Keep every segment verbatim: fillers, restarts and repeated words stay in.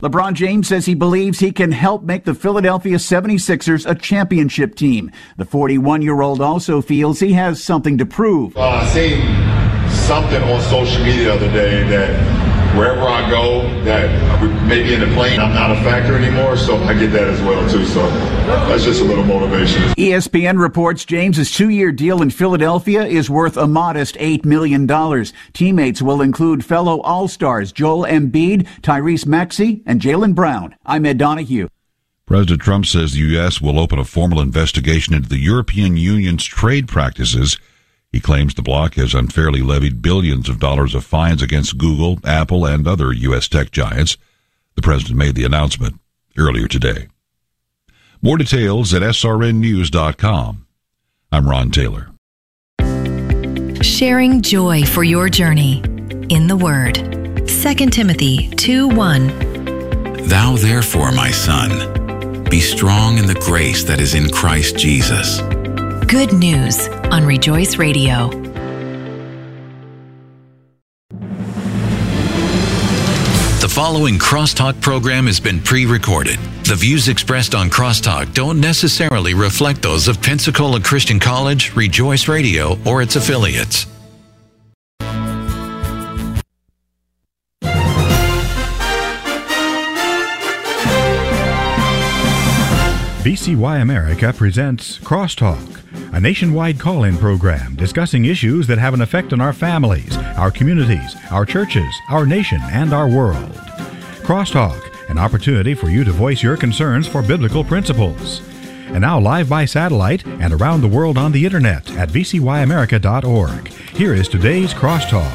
LeBron James says he believes he can help make the Philadelphia seventy-sixers a championship team. The forty-one-year-old also feels he has something to prove. Uh, I seen something on social media the other day that wherever I go, that maybe in the plane, I'm not a factor anymore, so I get that as well, too. So that's just a little motivation. E S P N reports James's two-year deal in Philadelphia is worth a modest eight million dollars. Teammates will include fellow All-Stars Joel Embiid, Tyrese Maxey, and Jaylen Brown. I'm Ed Donahue. President Trump says the U S will open a formal investigation into the European Union's trade practices. He claims the bloc has unfairly levied billions of dollars of fines against Google, Apple, and other U S tech giants. The president made the announcement earlier today. More details at S R N news dot com. I'm Ron Taylor. Sharing joy for your journey in the Word. Second Timothy two one. Thou therefore, my son, be strong in the grace that is in Christ Jesus. Good news on Rejoice Radio. The following Crosstalk program has been pre-recorded. The views expressed on Crosstalk don't necessarily reflect those of Pensacola Christian College, Rejoice Radio, or its affiliates. V C Y America presents Crosstalk, a nationwide call-in program discussing issues that have an effect on our families, our communities, our churches, our nation, and our world. Crosstalk, an opportunity for you to voice your concerns for biblical principles. And now live by satellite and around the world on the internet at v c y america dot org. Here is today's Crosstalk.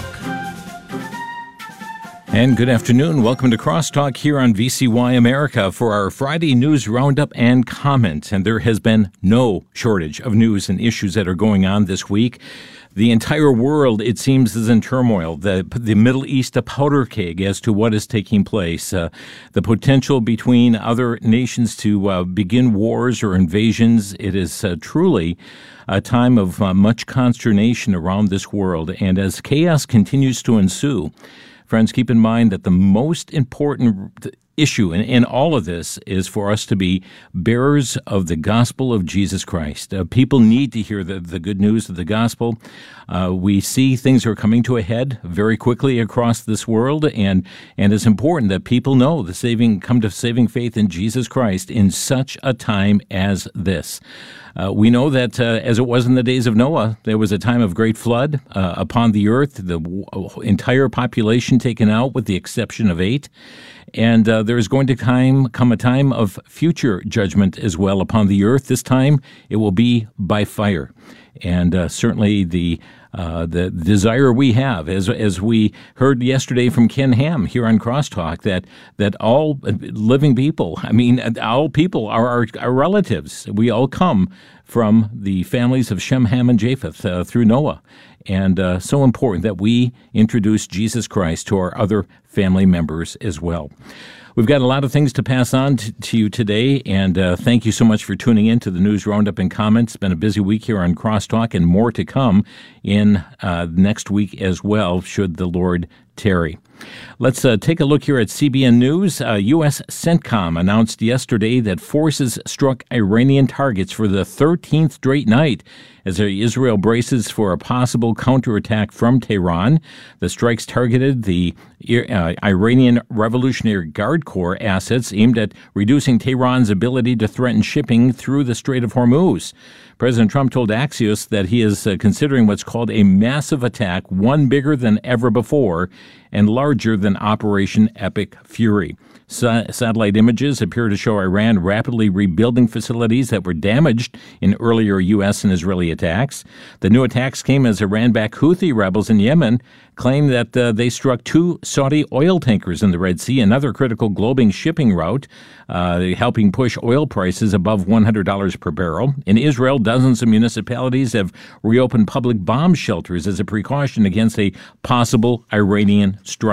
And good afternoon. Welcome to Crosstalk here on V C Y America for our Friday news roundup and comment. And there has been no shortage of news and issues that are going on this week. The entire world, it seems, is in turmoil. The, the Middle East, a powder keg as to what is taking place. Uh, the potential between other nations to uh, begin wars or invasions. It is uh, truly a time of uh, much consternation around this world. And as chaos continues to ensue, friends, keep in mind that the most important issue in, in all of this is for us to be bearers of the gospel of Jesus Christ. Uh, people need to hear the, the good news of the gospel. Uh, we see things are coming to a head very quickly across this world, and and it's important that people know the saving, come to saving faith in Jesus Christ in such a time as this. Uh, we know that uh, as it was in the days of Noah, there was a time of great flood uh, upon the earth, the w- entire population taken out with the exception of eight. And uh, there is going to time, come a time of future judgment as well upon the earth. This time it will be by fire. And uh, certainly the uh, the desire we have, as as we heard yesterday from Ken Ham here on Crosstalk, that that all living people, I mean, all people are our, our relatives. We all come from the families of Shem, Ham, and Japheth uh, through Noah. And uh, so important that we introduce Jesus Christ to our other family members as well. We've got a lot of things to pass on to, to you today, and uh, thank you so much for tuning in to the News Roundup and Comments. It's been a busy week here on Crosstalk, and more to come in uh, next week as well, should the Lord tarry. Let's uh, take a look here at C B N News. Uh, U S CENTCOM announced yesterday that forces struck Iranian targets for the thirteenth straight night as Israel braces for a possible counterattack from Tehran. The strikes targeted the uh, Iranian Revolutionary Guard Corps assets aimed at reducing Tehran's ability to threaten shipping through the Strait of Hormuz. President Trump told Axios that he is uh, considering what's called a massive attack, one bigger than ever before and larger than Operation Epic Fury. Sa- satellite images appear to show Iran rapidly rebuilding facilities that were damaged in earlier U S and Israeli attacks. The new attacks came as Iran-backed Houthi rebels in Yemen claim that uh, they struck two Saudi oil tankers in the Red Sea, another critical global shipping route, uh, helping push oil prices above one hundred dollars per barrel. In Israel, dozens of municipalities have reopened public bomb shelters as a precaution against a possible Iranian strike.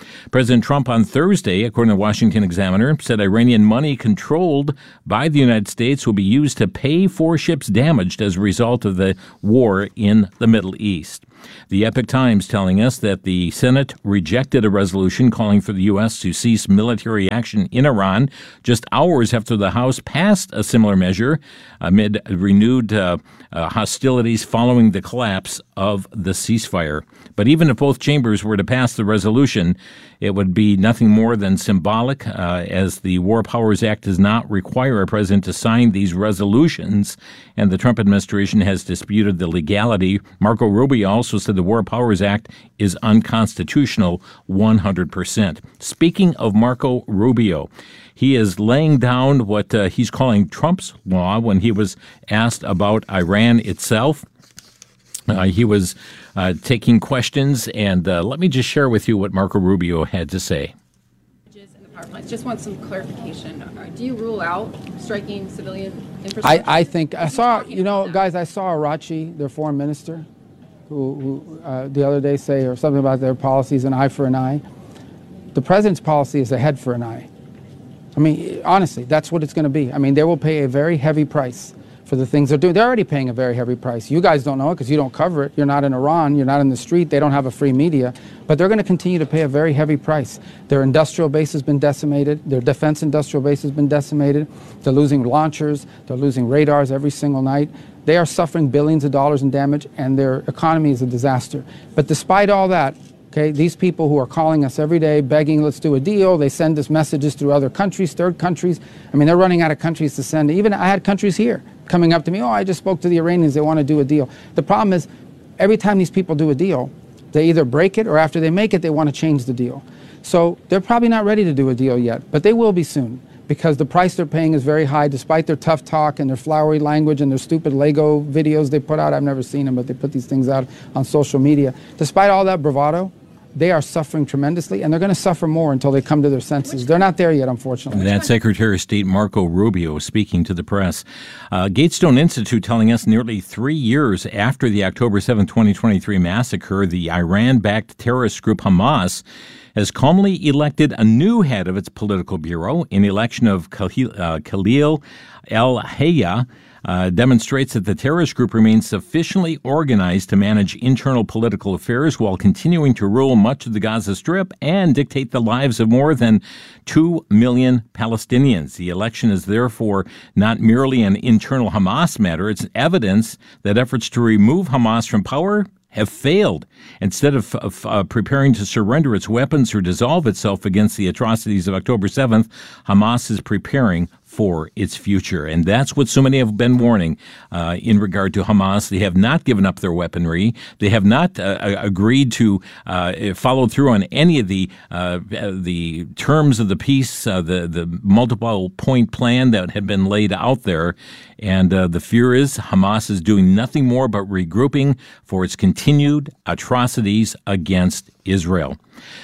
President Trump on Thursday, according to the Washington Examiner, said Iranian money controlled by the United States will be used to pay for ships damaged as a result of the war in the Middle East. The Epoch Times telling us that the Senate rejected a resolution calling for the U S to cease military action in Iran just hours after the House passed a similar measure amid renewed uh, uh, hostilities following the collapse of the ceasefire. But even if both chambers were to pass the resolution, it would be nothing more than symbolic, uh, as the War Powers Act does not require a president to sign these resolutions, and the Trump administration has disputed the legality. Marco Rubio also said the War Powers Act is unconstitutional one hundred percent. Speaking of Marco Rubio, he is laying down what uh, he's calling Trump's law when he was asked about Iran itself. Uh, he was uh, taking questions, and uh, let me just share with you what Marco Rubio had to say. Just want some clarification. Do you rule out striking civilian infrastructure? I, I think I saw, you know, guys, I saw Arachi, their foreign minister, who, who uh, the other day say or something about their policies, an eye for an eye. The president's policy is a head for an eye. I mean, honestly, that's what it's going to be. I mean, they will pay a very heavy price for the things they're doing. They're already paying a very heavy price. You guys don't know it because you don't cover it. You're not in Iran. You're not in the street. They don't have a free media. But they're going to continue to pay a very heavy price. Their industrial base has been decimated. Their defense industrial base has been decimated. They're losing launchers. They're losing radars every single night. They are suffering billions of dollars in damage, and their economy is a disaster. But despite all that, okay, these people who are calling us every day, begging, let's do a deal, they send us messages through other countries, third countries. I mean, they're running out of countries to send. Even I had countries here coming up to me, oh, I just spoke to the Iranians, they want to do a deal. The problem is, every time these people do a deal, they either break it or after they make it, they want to change the deal. So they're probably not ready to do a deal yet, but they will be soon because the price they're paying is very high despite their tough talk and their flowery language and their stupid Lego videos they put out. I've never seen them, but they put these things out on social media. Despite all that bravado, they are suffering tremendously, and they're going to suffer more until they come to their senses. They're not there yet, unfortunately. That's Secretary of State Marco Rubio speaking to the press. Uh, Gatestone Institute telling us nearly three years after the October seventh, twenty twenty-three massacre, the Iran-backed terrorist group Hamas has calmly elected a new head of its political bureau. An election of Khalil, uh, Khalil al-Hayya Uh, demonstrates that the terrorist group remains sufficiently organized to manage internal political affairs while continuing to rule much of the Gaza Strip and dictate the lives of more than two million Palestinians. The election is therefore not merely an internal Hamas matter. It's evidence that efforts to remove Hamas from power have failed. Instead of, of uh, preparing to surrender its weapons or dissolve itself against the atrocities of October seventh, Hamas is preparing for its future. And that's what so many have been warning uh, in regard to Hamas. They have not given up their weaponry. They have not uh, agreed to uh, follow through on any of the uh, the terms of the peace, uh, the, the multiple point plan that had been laid out there. And uh, the fear is Hamas is doing nothing more but regrouping for its continued atrocities against Israel.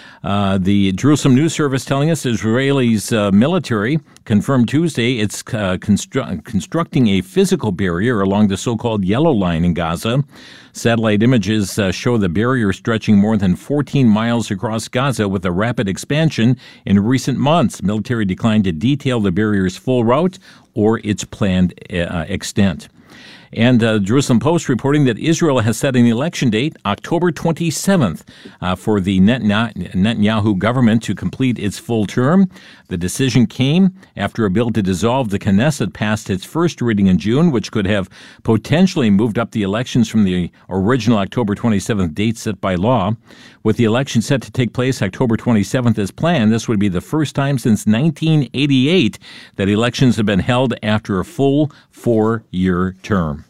Uh, the Jerusalem News Service telling us Israel's uh, military confirmed Tuesday it's uh, constru- constructing a physical barrier along the so-called Yellow Line in Gaza. Satellite images uh, show the barrier stretching more than fourteen miles across Gaza with a rapid expansion in recent months. Military declined to detail the barrier's full route or its planned uh, extent. And uh, Jerusalem Post reporting that Israel has set an election date, October twenty-seventh, uh, for the Netanyahu government to complete its full term. The decision came after a bill to dissolve the Knesset passed its first reading in June, which could have potentially moved up the elections from the original October twenty-seventh date set by law. With the election set to take place October twenty-seventh as planned, this would be the first time since nineteen eighty-eight that elections have been held after a full four-year term.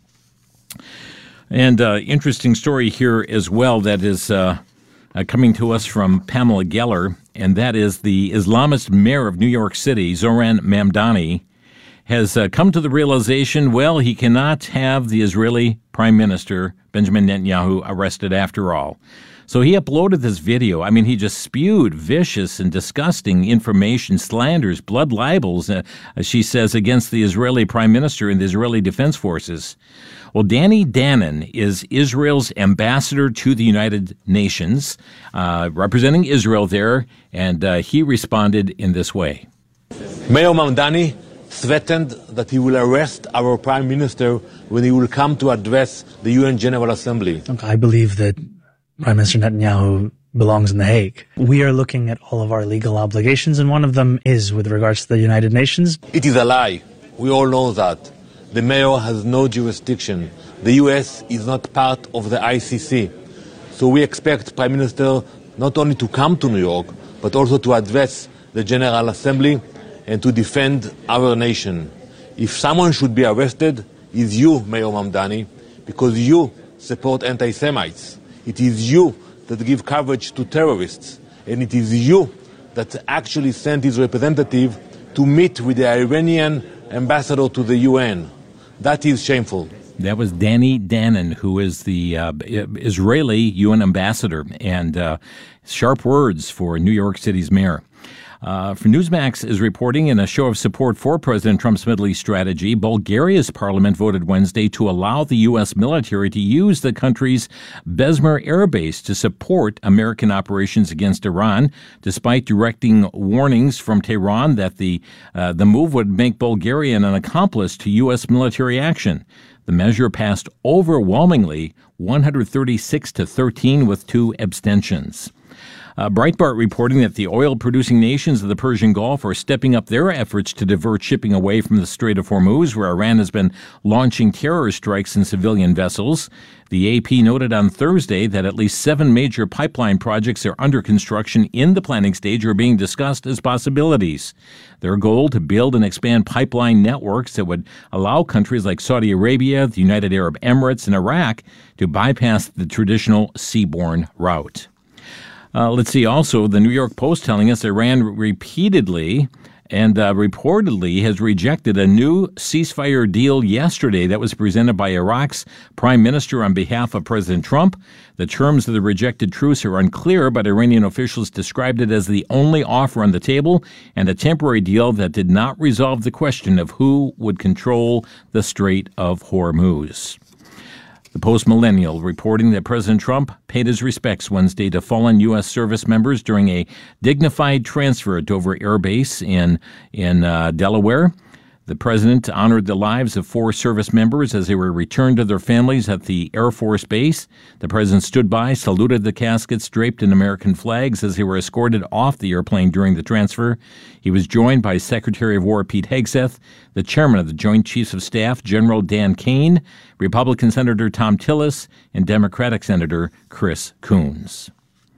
And uh, interesting story here as well that is uh, uh, coming to us from Pamela Geller, and that is the Islamist mayor of New York City, Zoran Mamdani, has uh, come to the realization, well, he cannot have the Israeli Prime Minister, Benjamin Netanyahu, arrested after all. So he uploaded this video. I mean, he just spewed vicious and disgusting information, slanders, blood libels, uh, she says, against the Israeli prime minister and the Israeli Defense Forces. Well, Danny Danon is Israel's ambassador to the United Nations, uh, representing Israel there, and uh, he responded in this way. Mayor Mamdani threatened that he will arrest our prime minister when he will come to address the U N General Assembly. I believe that Prime Minister Netanyahu belongs in The Hague. We are looking at all of our legal obligations, and one of them is with regards to the United Nations. It is a lie. We all know that. The mayor has no jurisdiction. The U S is not part of the I C C. So we expect Prime Minister not only to come to New York, but also to address the General Assembly and to defend our nation. If someone should be arrested, it's you, Mayor Mamdani, because you support anti-Semites. It is you that give coverage to terrorists, and it is you that actually sent his representative to meet with the Iranian ambassador to the U N. That is shameful. That was Danny Danon, who is the uh, Israeli U N ambassador, and uh, sharp words for New York City's mayor. Uh, for Newsmax is reporting in a show of support for President Trump's Middle East strategy, Bulgaria's parliament voted Wednesday to allow the U S military to use the country's Besmer air base to support American operations against Iran, despite directing warnings from Tehran that the uh, the move would make Bulgaria an accomplice to U S military action. The measure passed overwhelmingly, one hundred thirty-six to thirteen, with two abstentions. Uh, Breitbart reporting that the oil-producing nations of the Persian Gulf are stepping up their efforts to divert shipping away from the Strait of Hormuz, where Iran has been launching terror strikes in civilian vessels. The A P noted on Thursday that at least seven major pipeline projects are under construction in the planning stage or being discussed as possibilities. Their goal to build and expand pipeline networks that would allow countries like Saudi Arabia, the United Arab Emirates, and Iraq to bypass the traditional seaborne route. Uh, let's see. Also, the New York Post telling us Iran repeatedly and uh, reportedly has rejected a new ceasefire deal yesterday that was presented by Iraq's prime minister on behalf of President Trump. The terms of the rejected truce are unclear, but Iranian officials described it as the only offer on the table and a temporary deal that did not resolve the question of who would control the Strait of Hormuz. The Post-Millennial reporting that President Trump paid his respects Wednesday to fallen U S service members during a dignified transfer at Dover Air Base in, in uh, Delaware. The president honored the lives of four service members as they were returned to their families at the Air Force Base. The president stood by, saluted the caskets draped in American flags as they were escorted off the airplane during the transfer. He was joined by Secretary of War Pete Hegseth, the chairman of the Joint Chiefs of Staff, General Dan Kane, Republican Senator Tom Tillis, and Democratic Senator Chris Coons.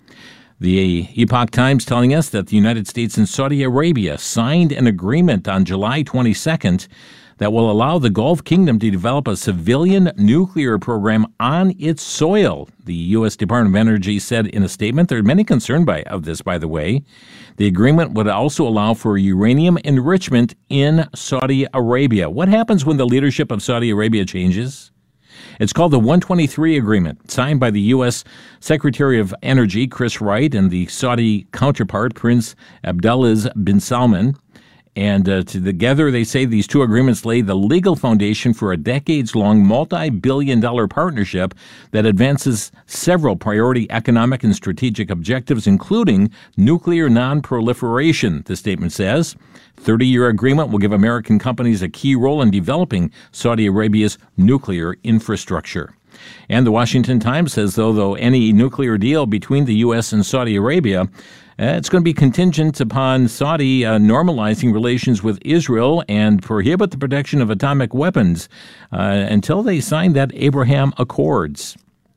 The Epoch Times telling us that the United States and Saudi Arabia signed an agreement on July twenty-second that will allow the Gulf Kingdom to develop a civilian nuclear program on its soil. The U S Department of Energy said in a statement. There are many concerned by of this, by the way. The agreement would also allow for uranium enrichment in Saudi Arabia. What happens when the leadership of Saudi Arabia changes? It's called the one twenty-three Agreement, signed by the U S Secretary of Energy, Chris Wright, and the Saudi counterpart, Prince Abdulaziz bin Salman. And uh, together, they say these two agreements lay the legal foundation for a decades-long, multi-billion dollar partnership that advances several priority economic and strategic objectives, including nuclear non-proliferation, the statement says. thirty-year agreement will give American companies a key role in developing Saudi Arabia's nuclear infrastructure. And the Washington Times says, though, though any nuclear deal between the U S and Saudi Arabia, uh, it's going to be contingent upon Saudi uh, normalizing relations with Israel and prohibit the production of atomic weapons uh, until they sign that Abraham Accords.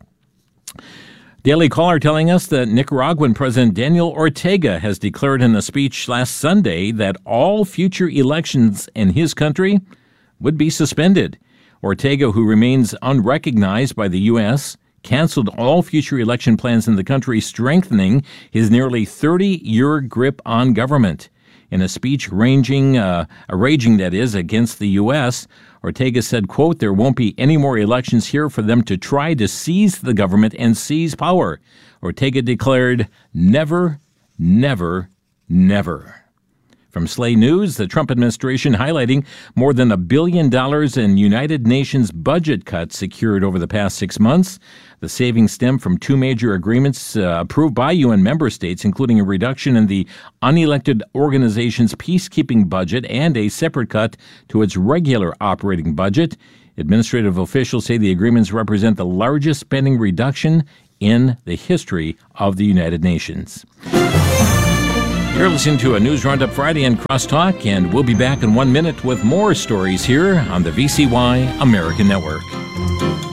Daily Caller telling us that Nicaraguan President Daniel Ortega has declared in a speech last Sunday that all future elections in his country would be suspended. Ortega, who remains unrecognized by the U S, canceled all future election plans in the country, strengthening his nearly thirty-year grip on government. In a speech ranging, uh, a raging that is, against the U S, Ortega said, quote, there won't be any more elections here for them to try to seize the government and seize power. Ortega declared, never, never, never. From Slay News, the Trump administration highlighting more than a billion dollars in United Nations budget cuts secured over the past six months. The savings stem from two major agreements uh, approved by U N member states, including a reduction in the unelected organization's peacekeeping budget and a separate cut to its regular operating budget. Administrative officials say the agreements represent the largest spending reduction in the history of the United Nations. You're listening to a News Roundup Friday on Crosstalk, and we'll be back in one minute with more stories here on the V C Y American Network.